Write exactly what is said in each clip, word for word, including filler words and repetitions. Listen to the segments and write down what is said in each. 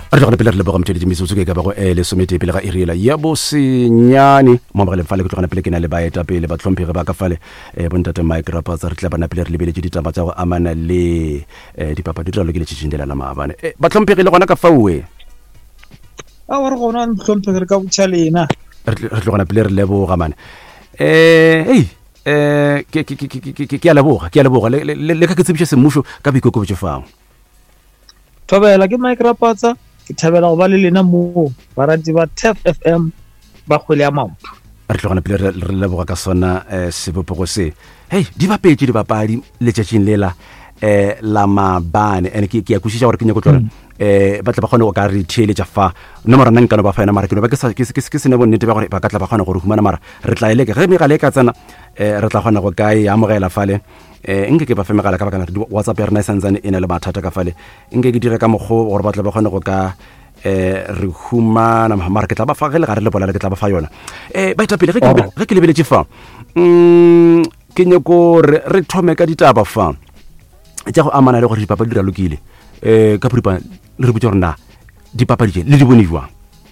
re tlogana pele re leboga motšhedidi metsotso ke ka bago e lesomete pele ga iriela ya bosenyane mo mogale fale ke tlogana pele ke na le baetapele batlhomphegi ba ka fale bontate Mike Rapatsa re tla bana pele re lebeletse ditaba tsa go amana le dipapadi di raloke le tšhitšhindela la maabane batlhomphegi le gona ka faue a wa re gona tlhomphegi re ka botša lena re tlogana pele re leboga mane eh ei eh ke ke ke ke a leboga ke a leboga le ka ke tsebiše semmušo ka boikokobetšo fao thobela ke Mike Rapatsa ke thabela go ba le lena mo barati ba T F F M ba kgwele ya maoto re tlogana pele re leboga ka sona sebopego se hei di bapetse dibapadi letšatšing lela eh la maabane ene ke ke a kwešiša gore ke nyako tlore eh ba tla ba kgone go ka re theeletša fa nomoro nna nkano ba fa ena mara ke no ba ke ke se ne bonnete ba gore ba ka tla ba kgona go re humana mara re tla eleka ge megale e ka tsena eh re tla kgona go ka e amogela fale eh nke ke ba fe megala ka bakana WhatsApp ya rena e santsane e na le mathata ka fale nke ke dire ka mokgo gore ba tla ba kgone go ka eh re humana mara ke tla ba fa ge le gare le bola ke tla ba fa yona eh ba itapele ge ke lebeletse fa mm ke nyako re thome ka ditaba fa tša go amana le gore dipapadi di ralokile eh ka puripa le re botsa gore na dipapadi tše le di bone jwang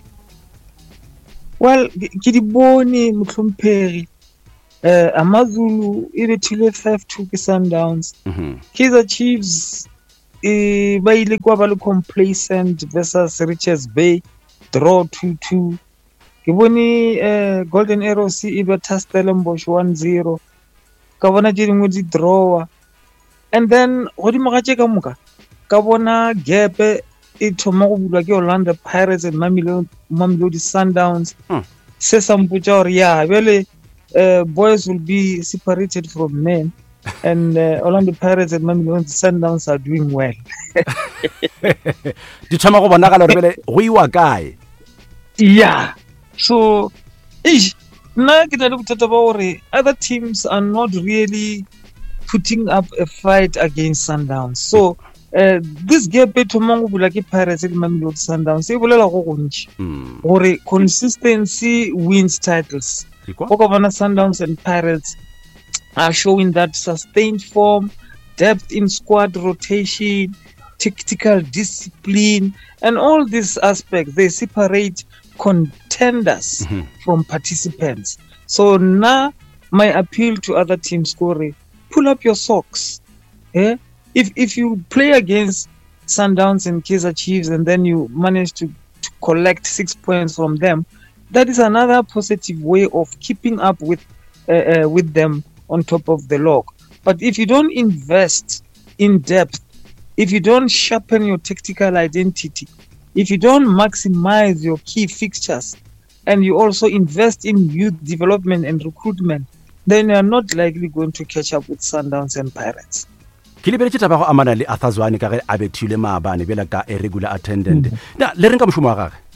well ke di bone motlhomphegi eh AmaZulu e bethile five two ke Sundowns Kaizer Chiefs e ba ile kwa ba le complacent versus Richards Bay draw two two ke bone eh Golden Arrows e ba Stellenbosch one zero ka bona je dingwe di drawer and then godimo ga tše ka moka ka bona gap e thoma go bulwa ke Orlando Pirates and Mamelodi Sundowns se sa mpotša gore ya bjale Uh, boys will be separated from men and uh, Orlando Pirates and Mamelodi Sundowns are doing well. Di thoma go bonagala gore bele go iwa kae? Yeah. So, ish, nna ke na le bothata ba gore other teams are not really putting up a fight against Sundowns. So, uh, this gap e thoma go bula ke Pirates and Mamelodi Sundowns e bolela go gontši gore consistency wins titles. Okavana Sundowns and Pirates are showing that sustained form, depth in squad rotation, tactical discipline, and all these aspects, they separate contenders mm-hmm. from participants. So now my appeal to other teams, Corey, pull up your socks. Eh? If if you play against Sundowns and Kaizer Chiefs and then you manage to, to collect six points from them, that is another positive way of keeping up with uh, uh, with them on top of the log. But if you don't invest in depth, if you don't sharpen your tactical identity, if you don't maximize your key fixtures, and you also invest in youth development and recruitment, then you are not likely going to catch up with Sundowns and Pirates. Ke lebeletse taba go amana le Arthur Zwane ka ge a bethile maabane bela ka a regular attendant na le reng ka mošomo wa gagwe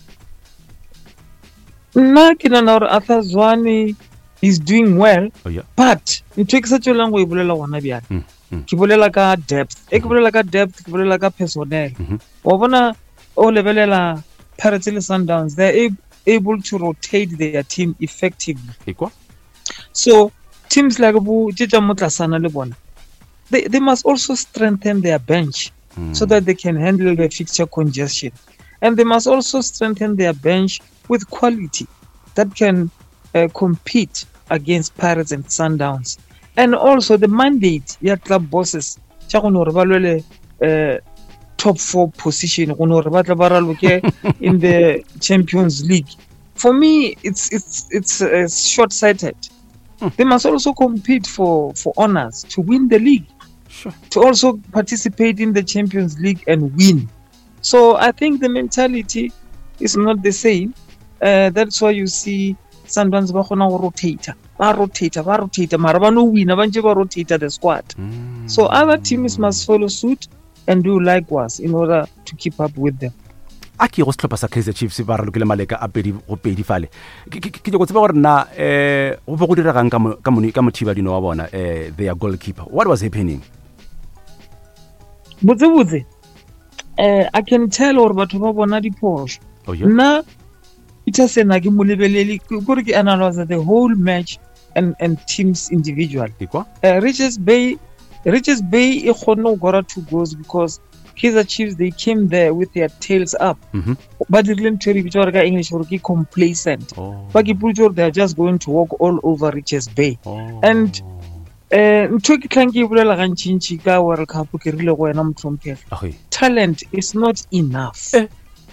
nna ke nana gore Arthur Zwane is doing well oh, yeah. But ntho ke sa tswelang go e bolela gona bjale ke bolela ka depth e ke bolela ka depth ke bolela ka personnel wa bona o lebelela Pirates le Sundowns they're able to rotate their team effectively so teams like bo tša motlasana le bona they, they must also strengthen their bench mm. so that they can handle the fixture congestion and they must also strengthen their bench with quality that can uh, compete against Pirates and Sundowns. And also the mandate ya club bosses tša go no re ba lwele uh, top four position go no re ba tla ba raloke in the Champions League. For me it's it's it's uh, short-sighted. Hmm. They must also compete for for honors to win the league. Sure. To also participate in the Champions League and win. So I think the mentality is not the same. Uh, that's why you see Sundowns ba gona go rotate ba rotate ba rotate mara ba no wina ba ntse ba rotate the squad mm. So other teams must follow suit and do likewise in order to keep up with them. Aki go setlhopha sa Kaizer Chiefs ba ralokile maleka a pedi go pedi fale ke go tseba gore na eh go bo go diragang ka ka moni ka mothiba dino wa bona eh their goalkeeper what was happening botse botse eh I can tell or batho ba bona diphoso oh, yeah. Na Peter Sena ke molebeleli gore ke analyze the whole match and and teams individually. Uh, Richards Bay Richards Bay e kgonne go gora two goals because Kaizer Chiefs, they came there with their tails up. Mhm. But they didn't tell you English or complacent. Oh. But they are just going to walk all over Richards Bay. Oh. And ntho ke tlang ke bolela gantšintši ka World Cup ke rile go wena motho Okay. talent is not enough. Eh.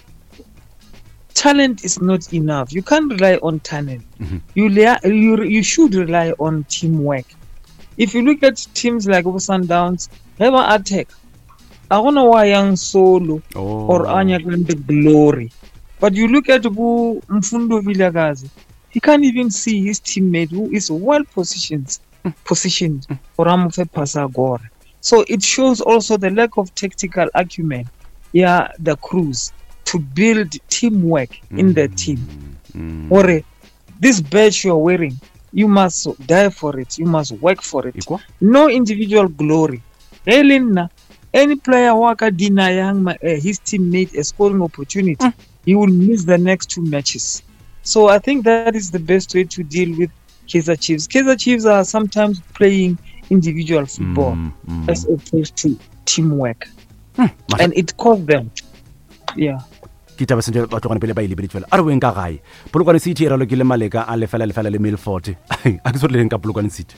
Talent is not enough. You can't rely on talent. Mhm. You, lia- you you should rely on teamwork. If you look at teams like Sundowns, never attack. I don't know why young solo Oh. or Anya the glory. But you look at Bu Mfundo Villagazi, he can't even see his teammate who is well positioned positioned for Amufe Pasagore. So it shows also the lack of tactical acumen, yeah, the crews to build teamwork in the team. Mm. Or this badge you're wearing, you must die for it, you must work for it. Equal? No individual glory. Elena, any player who deny uh, his teammate a scoring opportunity, Mm. he will miss the next two matches. So I think that is the best way to deal with Kaizer Chiefs. Kaizer Chiefs are sometimes playing individual football Mm, mm. as opposed to teamwork. Mm. And it cost them. Yeah. Ke taba sentse batho gone pele ba ile beditswela a re weng ka gae Polokwane City e ralo ke le Maleka a lefela lefela le Milford a ke so le leng ka Polokwane City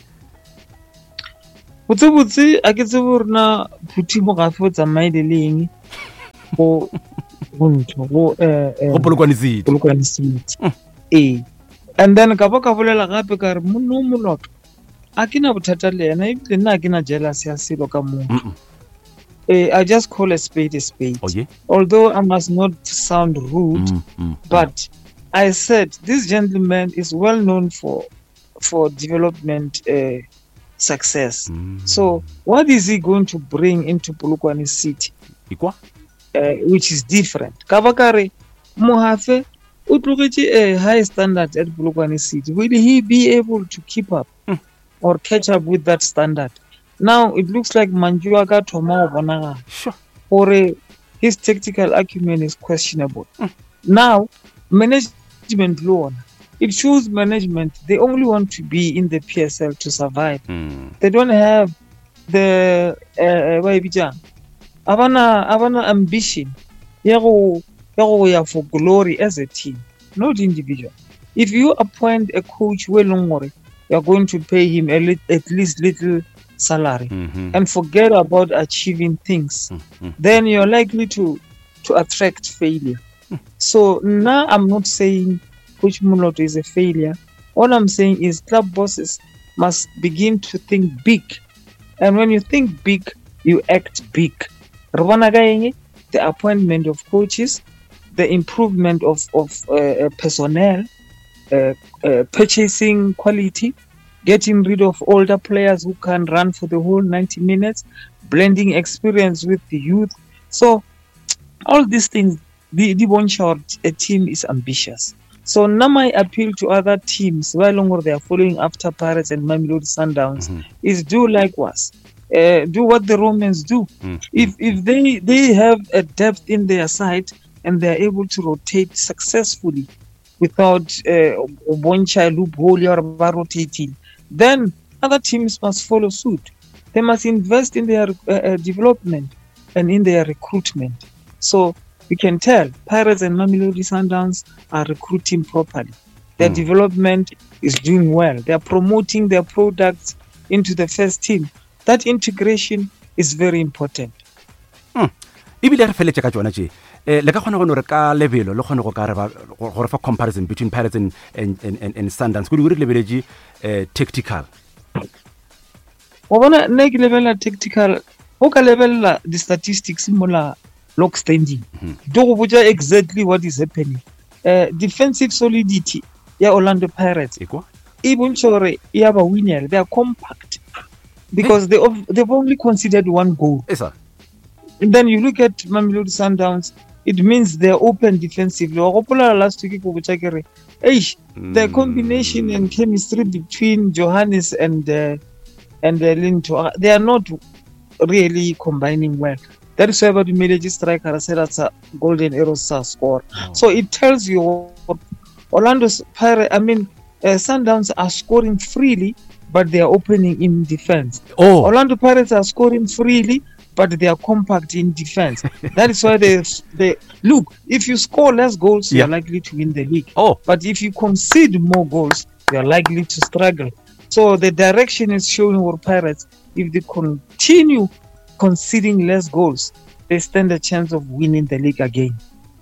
Botse botse a ke tsebe rena phuthi mo gafe o tsamaile le eng go go ntho go eh go Polokwane City Polokwane City. Eh. And then ka ba ka bolela gape ka re monno moloto a ke na bothata le ena ebile nna ke na jealous ya selo ka mo. Mm-mm. Eh, I just call a spade a spade. Oh yeah. Although I must not sound rude, Mm, mm, but I said this gentleman is well known for for development uh, success. mm. So what is he going to bring into Polokwane City, Equal? uh, which is different? Kabakare Mohafe o tlogetse a high standard at Polokwane City. Will he be able to keep up Mm. or catch up with that standard? Now it looks like Manjuaga Tomo Bonaga. Sure. Or uh, his tactical acumen is questionable. Mm. Now, management law, it shows management, they only want to be in the P S L to survive. Mm. They don't have the uh, Avana Avana ambition ya go ya go ya for glory as a team, not individual. If you appoint a coach well long, you're going to pay him a lit, at least little salary Mm-hmm. and forget about achieving things, Mm-hmm. then you're likely to to attract failure. So now I'm not saying Coach Muloto is a failure. All I'm saying is club bosses must begin to think big. And when you think big, you act big. The appointment of coaches, the improvement of, of uh, personnel, uh, uh, purchasing quality, getting rid of older players who can run for the whole ninety minutes, blending experience with the youth. So all these things, the, the one short, a team is ambitious. So now my appeal to other teams, while longer they are following after Pirates and Mamelodi Sundowns, Mhm. is do likewise. Uh, do what the Romans do. Mm. If if they, they have a depth in their side and they are able to rotate successfully without uh, one child loophole or rotating, then other teams must follow suit. They must invest in their uh, uh, development and in their recruitment. So you can tell Pirates and Mamelodi Sundowns are recruiting properly. Their Mm. development is doing well. They are promoting their products into the first team. That integration is very important. Ebile re feletse ka tsona tse eh le ka gona go no re ka lebelo le gone go ka re ba go re fa comparison between Pirates and and and, and Sundowns go di re lebeletse eh tactical. Wa bona nne ke lebella tactical o ka lebella the statistics mola lock standing. Do go botsa exactly what is happening. Uh, defensive solidity ya Orlando Pirates Equal? e bontsha gore e ya ba winner. They are compact because they of, they've only considered one goal. Esa. And then you look at Mamelodi Sundowns, it means they're open defensively. Wa gopola last week go botsa kere eish the combination and chemistry between Johannes and uh, and uh, Linto, they are not really combining well. That is why the Mileji striker said that's a golden arrow score. Oh. So it tells you what Orlando's Pirates, I mean, uh, Sundowns are scoring freely, but they are opening in defense. Oh. Orlando Pirates are scoring freely, but they are compact in defense. That is why they they look. If you score less goals, Yeah. you are likely to win the league. Oh, But if you concede more goals, you are likely to struggle. So the direction is showing our Pirates. If they continue conceding less goals, they stand a chance of winning the league again.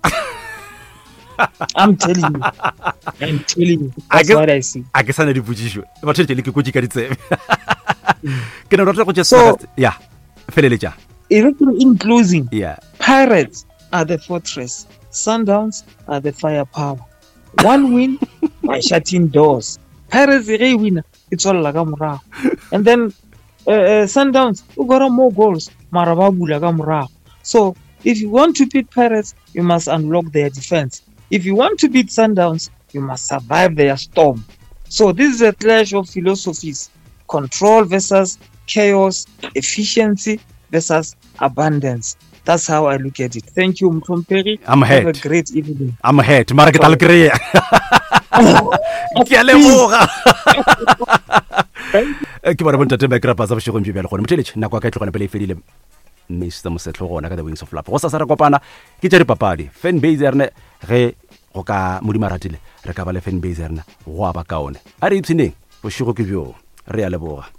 I'm telling you. I'm telling you. I That's guess- what I see. a ke sana diputsišo batho tšele ke kotsi ka ditsebe ke ne rata go tša So- ya feleletša In closing, yeah Pirates are the fortress. Sundowns are the firepower. One win by shutting doors. Pirates they win. It's all like a And then uh, uh, Sundowns who got more goals. Marababu like So if you want to beat Pirates, you must unlock their defense. If you want to beat Sundowns, you must survive their storm. So this is a clash of philosophies: control versus chaos, efficiency versus abundance. That's how I look at it. Thank you, Mtomperi. I'm Have a ahead. great evening. I'm ahead mara ke tla le kry-a ke a leboga ke bona bontate ba krapa sa bošegong bjale gone motheletše nako ya ka e tlogana pele e fedile mister mosetlo gona ka the wings of love go sa sa re kopana ke tša dipapadi fan base ya rene ge go ka modimo a ratile re ka ba le fan base ya rena go a ba kaone a re ipshineng bošego ke bjoo re a leboga.